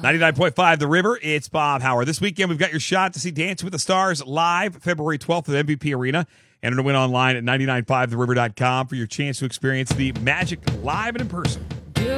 99.5 The River, it's Bob Howard. This weekend, we've got your shot to see Dancing with the Stars live February 12th at MVP Arena. And to win online at 995theriver.com for your chance to experience the magic live and in person.